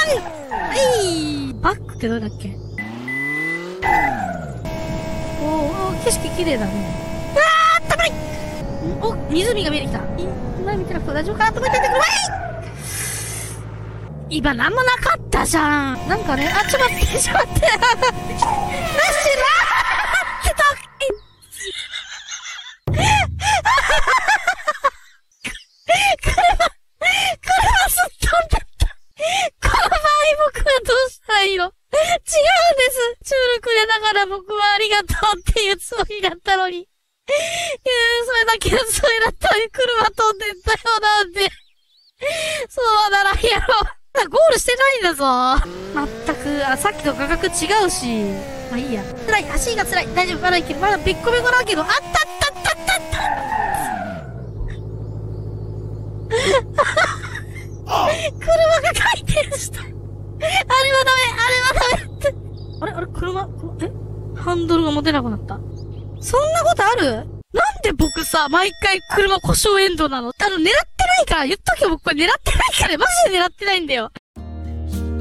はいバックってどれだっけ？おー、景色綺麗だね。あー、たまりお、湖が見えてきた。前見てなくて大丈夫かなと思っててくるわい。今なんもなかったじゃん。なんかね、あ、ちょっと待って、ちょっと待って。なしなーってた。車すっ飛んだった。この場合僕はどうしたらいいの？違うんです。中力でだから僕はありがとうっていうつもりだったのに。それだけのつもりだったのに車飛んでったよなんで。そうはならんやろ。ゴールしてないんだぞ。まったく、さっきと価格違うし。まあいいや。辛い、足が辛い。大丈夫、まだいける。まだべっこべこだけど、あったあったあったあったあった。車が回転した。あれはダメ、あれはダメって。あれ、車、ハンドルが持てなくなった。そんなことある？なんで僕さ、毎回車故障エンドなの？狙ってないから、言っとけよ、僕これ狙ってないから、マジで狙ってないんだよ。